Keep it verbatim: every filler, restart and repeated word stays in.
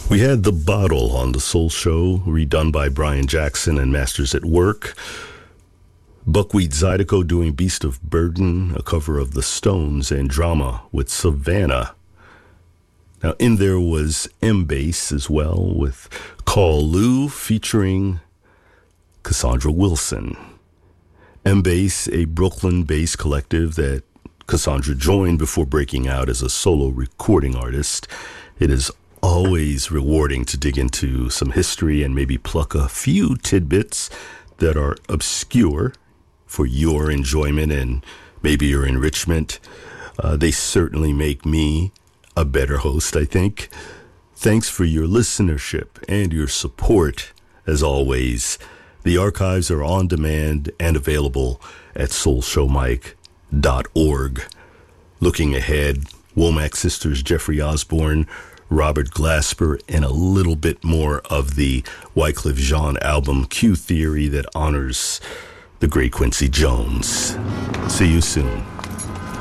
We had The Bottle on The Soul Show, redone by Brian Jackson and Masters at Work. Buckwheat Zydeco doing Beast of Burden, a cover of The Stones, and Drama with Savannah. Now, in there was M-Bass as well, with Call Lou featuring Cassandra Wilson. M-Bass, a Brooklyn-based collective that Cassandra joined before breaking out as a solo recording artist. It is always rewarding to dig into some history and maybe pluck a few tidbits that are obscure for your enjoyment and maybe your enrichment. Uh, they certainly make me a better host, I think. Thanks for your listenership and your support. As always, the archives are on demand and available at soul show mike dot org. Looking ahead, Womack Sisters, Jeffrey Osborne, Robert Glasper, and a little bit more of the Wyclef Jean album Q Theory that honors the great Quincy Jones. See you soon.